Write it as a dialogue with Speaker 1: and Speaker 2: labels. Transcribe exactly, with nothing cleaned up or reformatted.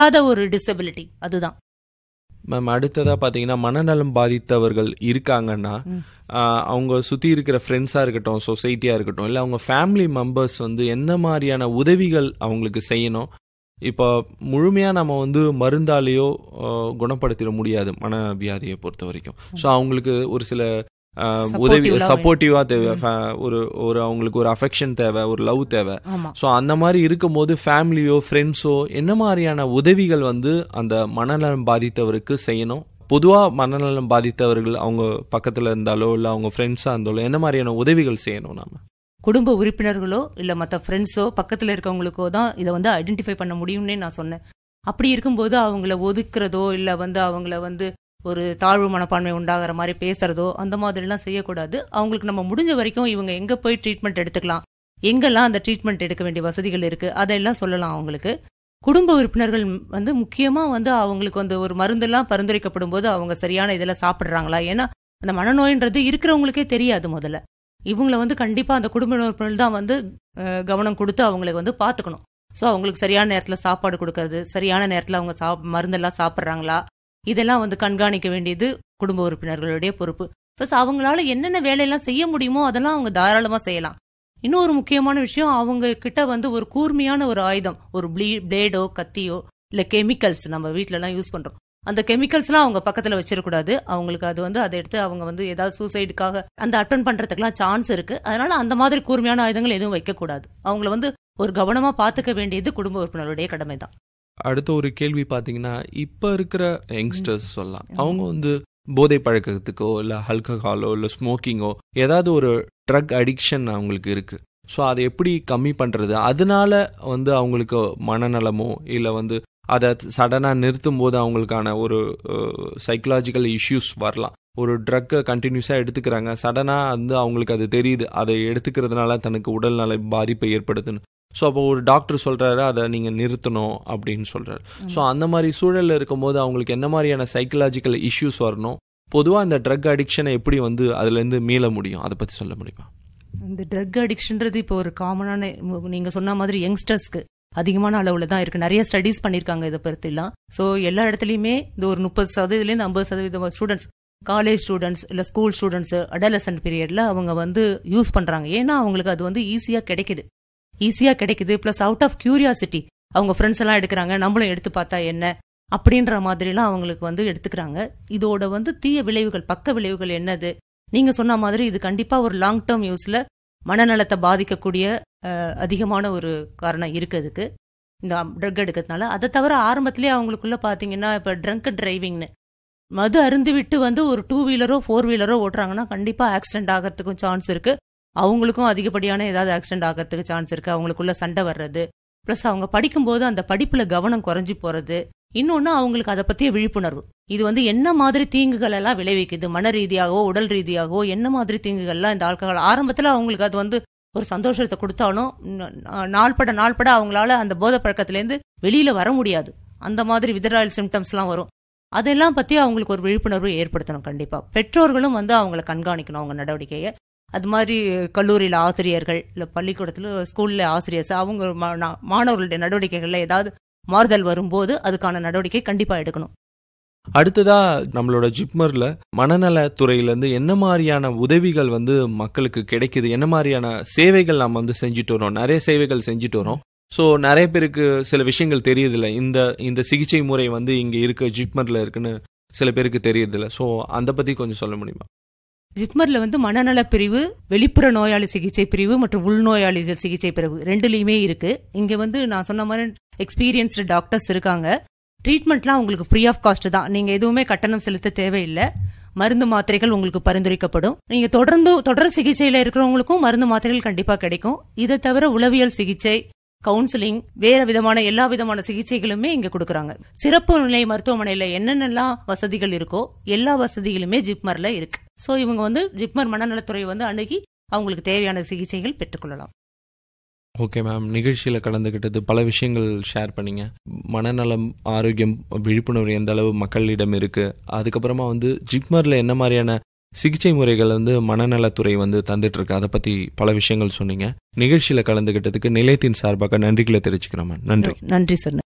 Speaker 1: ஒரு டிசபிலிட்டி அதுதான்.
Speaker 2: மேம் அடுத்ததாக பார்த்தீங்கன்னா மனநலம் பாதித்தவர்கள் இருக்காங்கன்னா அவங்க சுற்றி இருக்கிற ஃப்ரெண்ட்ஸாக இருக்கட்டும், சொசைட்டியாக இருக்கட்டும், இல்லை அவங்க ஃபேமிலி மெம்பர்ஸ் வந்து என்ன மாதிரியான உதவிகள் அவங்களுக்கு செய்யணும்? இப்போ முழுமையாக நம்ம வந்து மருந்தாலேயோ குணப்படுத்திட முடியாது மனவியாதியை பொறுத்த வரைக்கும். ஸோ அவங்களுக்கு ஒரு சில உதவி சப்போர்ட்டிவாக தேவை, ஒரு ஒரு அவங்களுக்கு ஒரு அஃபெக்ஷன் தேவை, ஒரு லவ் தேவை. ஸோ அந்த மாதிரி இருக்கும்போது ஃபேமிலியோ ஃப்ரெண்ட்ஸோ என்ன மாதிரியான உதவிகள் வந்து அந்த மனநலம் பாதித்தவருக்கு செய்யணும்? பொதுவாக மனநலம் பாதித்தவர்கள் அவங்க பக்கத்தில் இருந்தாலோ இல்லை அவங்க ஃப்ரெண்ட்ஸாக இருந்தாலோ என்ன மாதிரியான உதவிகள் செய்யணும்? நாம
Speaker 1: குடும்ப உறுப்பினர்களோ இல்லை மற்ற ஃப்ரெண்ட்ஸோ பக்கத்தில் இருக்கவங்களுக்கோ தான் இதை வந்து ஐடென்டிஃபை பண்ண முடியும்னே நான் சொன்னேன். அப்படி இருக்கும்போது அவங்கள ஒதுக்குறதோ இல்லை வந்து அவங்கள வந்து ஒரு தாழ்வு மனப்பான்மை உண்டாகிற மாதிரி பேசுறதோ அந்த மாதிரிலாம் செய்யக்கூடாது. அவங்களுக்கு நம்ம முடிஞ்ச வரைக்கும் இவங்க எங்கே போய் ட்ரீட்மெண்ட் எடுத்துக்கலாம், எங்கெல்லாம் அந்த ட்ரீட்மெண்ட் எடுக்க வேண்டிய வசதிகள் இருக்குது அதெல்லாம் சொல்லலாம். அவங்களுக்கு குடும்ப உறுப்பினர்கள் வந்து முக்கியமாக வந்து அவங்களுக்கு வந்து ஒரு மருந்தெல்லாம் பரிந்துரைக்கப்படும் போது அவங்க சரியான இதெல்லாம் சாப்பிட்றாங்களா, ஏன்னா அந்த மனநோயின்றது இருக்கிறவங்களுக்கே தெரியாது. முதல்ல இவங்கள வந்து கண்டிப்பாக அந்த குடும்ப உறுப்பினர்கள் தான் வந்து கவனம் கொடுத்து அவங்களுக்கு வந்து பார்த்துக்கணும். ஸோ அவங்களுக்கு சரியான நேரத்தில் சாப்பாடு கொடுக்கறது, சரியான நேரத்தில் அவங்க சாப் மருந்தெல்லாம் சாப்பிட்றாங்களா, இதெல்லாம் வந்து கண்காணிக்க வேண்டியது குடும்ப உறுப்பினர்களுடைய பொறுப்பு. ப்ளஸ் அவங்களால என்னென்ன வேலையெல்லாம் செய்ய முடியுமோ அதெல்லாம் அவங்க தாராளமாக செய்யலாம். இன்னொரு முக்கியமான விஷயம், அவங்க கிட்ட வந்து ஒரு கூர்மையான ஒரு ஆயுதம், ஒரு ப்ளீ பிளேடோ கத்தியோ இல்லை கெமிக்கல்ஸ் நம்ம வீட்டிலலாம் யூஸ் பண்ணுறோம், அந்த கெமிக்கல்ஸ்லாம் அவங்க பக்கத்தில் வச்சிடக்கூடாது. அவங்களுக்கு அது வந்து அதை எடுத்து அவங்க வந்து ஏதாவது சூசைடுக்காக அந்த அட்டன் பண்ணுறதுக்கெல்லாம் சான்ஸ் இருக்குது. அதனால அந்த மாதிரி கூர்மையான ஆயுதங்கள் எதுவும் வைக்கக்கூடாது. அவங்கள வந்து ஒரு கவனமாக பார்த்துக்க வேண்டியது குடும்ப உறுப்பினருடைய கடமை தான்.
Speaker 2: அடுத்த ஒரு கேள்வி பார்த்தீங்கன்னா, இப்போ இருக்கிற யங்ஸ்டர்ஸ் சொல்லலாம், அவங்க வந்து போதை பழக்கத்துக்கோ இல்லை ஆல்கஹாலோ இல்லை ஸ்மோக்கிங்கோ ஏதாவது ஒரு ட்ரக் அடிக்ஷன் அவங்களுக்கு இருக்குது. ஸோ அதை எப்படி கம்மி பண்ணுறது? அதனால வந்து அவங்களுக்கு மனநலமோ இல்லை வந்து அதை சடனாக நிறுத்தும் போது அவங்களுக்கான ஒரு சைக்கலாஜிக்கல் இஷ்யூஸ் வரலாம். ஒரு ட்ரக்கை கண்டினியூஸாக எடுத்துக்கிறாங்க, சடனாக வந்து அவங்களுக்கு அது தெரியுது, அதை எடுத்துக்கிறதுனால தனக்கு உடல்நல பாதிப்பை ஏற்படுத்துன்னு. ஸோ அப்போ ஒரு டாக்டர் சொல்கிறாரு அதை நீங்கள் நிறுத்தணும் அப்படின்னு சொல்கிறாரு. ஸோ அந்த மாதிரி சூழலில் இருக்கும்போது அவங்களுக்கு என்ன மாதிரியான சைக்கலாஜிக்கல் இஷ்யூஸ் வரணும்? பொதுவாக இந்த ட்ரக் அடிக்ஷனை எப்படி வந்து அதுலேருந்து மீள முடியும், அதை பற்றி சொல்ல முடியுமா?
Speaker 1: இந்த ட்ரக் அடிக்ஷன்றது இப்போ ஒரு காமனான, நீங்கள் சொன்ன மாதிரி யங்ஸ்டர்ஸ்க்கு அதிகமான அளவில் தான் இருக்குது. நிறைய ஸ்டடீஸ் பண்ணியிருக்காங்க இதை பற்றிலாம். ஸோ எல்லா இடத்துலையுமே இந்த ஒரு முப்பது சதவீதத்துலேருந்து ஐம்பது சதவீதம் ஸ்டூடெண்ட்ஸ், காலேஜ் ஸ்டூடெண்ட்ஸ் இல்லை ஸ்கூல் ஸ்டூடெண்ட்ஸு அடலசன்ட் பீரியடில் அவங்க வந்து யூஸ் பண்ணுறாங்க. ஏன்னா அவங்களுக்கு அது வந்து ஈஸியாக கிடைக்குது ஈஸியாக கிடைக்குது ப்ளஸ் அவுட் ஆஃப் கியூரியாசிட்டி அவங்க ஃப்ரெண்ட்ஸ் எல்லாம் எடுக்கிறாங்க, நம்மளும் எடுத்து பார்த்தா என்ன அப்படின்ற மாதிரிலாம் அவங்களுக்கு வந்து எடுத்துக்கிறாங்க. இதோட வந்து தீய விளைவுகள், பக்க விளைவுகள் என்னது? நீங்கள் சொன்ன மாதிரி இது கண்டிப்பாக ஒரு லாங் டேர்ம் யூஸில் மனநலத்தை பாதிக்கக்கூடிய அதிகமான ஒரு காரணம் இருக்குதுக்கு இந்த ட்ரக் எடுக்கிறதுனால. அதை தவிர ஆரம்பத்திலே அவங்களுக்குள்ள பார்த்தீங்கன்னா இப்போ ட்ரங்க் டிரைவிங்னு மது அருந்து விட்டு வந்து ஒரு டூ வீலரோ ஃபோர் வீலரோ ஓட்டுறாங்கன்னா கண்டிப்பாக ஆக்சிடென்ட் ஆகிறதுக்கும் சான்ஸ் இருக்குது. அவங்களுக்கும் அதிகப்படியான ஏதாவது ஆக்சிடென்ட் ஆகிறதுக்கு சான்ஸ் இருக்குது. அவங்களுக்குள்ள சண்டை வர்றது, ப்ளஸ் அவங்க படிக்கும்போது அந்த படிப்பில் கவனம் குறைஞ்சி போகிறது. இன்னொன்று அவங்களுக்கு அதை பற்றிய விழிப்புணர்வு, இது வந்து என்ன மாதிரி தீங்குகள் எல்லாம் விளைவிக்குது, மன ரீதியாகவோ உடல் ரீதியாகவோ என்ன மாதிரி தீங்குகள்லாம் இந்த ஆல்கஹால். ஆரம்பத்தில் அவங்களுக்கு அது வந்து ஒரு சந்தோஷத்தை கொடுத்தாலும் நாள்பட நாள்பட அவங்களால அந்த போதை பழக்கத்துலேருந்து வெளியில் வர முடியாது. அந்த மாதிரி விதராயல் சிம்டம்ஸ்லாம் வரும். அதெல்லாம் பற்றி அவங்களுக்கு ஒரு விழிப்புணர்வு ஏற்படுத்தணும். கண்டிப்பாக பெற்றோர்களும் வந்து அவங்கள கண்காணிக்கணும் அவங்க நடவடிக்கையை. அது மாதிரி கல்லூரியில் ஆசிரியர்கள் இல்லை பள்ளிக்கூடத்தில் ஸ்கூலில் ஆசிரியர்ஸ் அவங்க மாணவர்களுடைய நடவடிக்கைகளில் ஏதாவது மாறுதல் வரும்போது அதுக்கான நடவடிக்கை கண்டிப்பாக எடுக்கணும்.
Speaker 2: அடுத்ததா நம்மளோட ஜிப்மர்ல மனநலத்துறையிலேருந்து என்ன மாதிரியான உதவிகள் வந்து மக்களுக்கு கிடைக்குது, என்ன மாதிரியான சேவைகள் நம்ம வந்து செஞ்சுட்டு வரோம்? நிறைய சேவைகள் செஞ்சுட்டு வரோம். ஸோ நிறைய பேருக்கு சில விஷயங்கள் தெரியறதில்ல. இந்த இந்த சிகிச்சை முறை வந்து இங்கே இருக்கு, ஜிப்மர்ல இருக்குன்னு சில பேருக்கு தெரியறதில்ல. ஸோ அதை பற்றி கொஞ்சம் சொல்ல முடியுமா?
Speaker 1: ஜிப்மர்ல வந்து மனநல பிரிவு, வெளிப்புற நோயாளி சிகிச்சை பிரிவு மற்றும் உள்நோயாளிகள் சிகிச்சை பிரிவு ரெண்டுலையுமே இருக்கு. இங்க வந்து நான் சொன்ன மாதிரி எக்ஸ்பீரியன்ஸ்டு டாக்டர்ஸ் இருக்காங்க. ட்ரீட்மெண்ட்லாம் உங்களுக்கு ஃப்ரீ ஆஃப் காஸ்ட் தான், நீங்க எதுவுமே கட்டணம் செலுத்த தேவையில்லை. மருந்து மாத்திரைகள் உங்களுக்கு பரிந்துரைக்கப்படும். நீங்க தொடர்ந்து தொடர் சிகிச்சையில இருக்கிறவங்களுக்கும் மருந்து மாத்திரைகள் கண்டிப்பா கிடைக்கும். இதை தவிர உளவியல் சிகிச்சை, கவுன்சிலிங், வேற விதமான எல்லா விதமான சிகிச்சைகளுமே இங்க கொடுக்கறாங்க. சிறப்பு நிலை மருத்துவமனையில என்னென்னலாம் வசதிகள் இருக்கோ எல்லா வசதிகளுமே ஜிப்மர்ல இருக்கு. ஸோ இவங்க வந்து ஜிப்மர் மனநலத்துறை வந்து அணுகி அவங்களுக்கு தேவையான சிகிச்சைகள் பெற்றுக்கொள்ளலாம்.
Speaker 2: ஓகே மேம், நிகழ்ச்சியில் கலந்துக்கிட்டது பல விஷயங்கள் ஷேர் பண்ணிங்க. மனநலம், ஆரோக்கியம், விழிப்புணர்வு எந்த அளவு மக்களிடம் இருக்குது, அதுக்கப்புறமா வந்து ஜிப்மரில் என்ன மாதிரியான சிகிச்சை முறைகள் வந்து மனநலத்துறை வந்து தந்துட்டுருக்கு, அதை பற்றி பல விஷயங்கள் சொன்னீங்க. நிகழ்ச்சியில் கலந்துக்கிட்டதுக்கு நிலையத்தின் சார்பாக நன்றிகளை தெரிவிச்சுக்கிறோம் மேம். நன்றி.
Speaker 1: நன்றி சார்.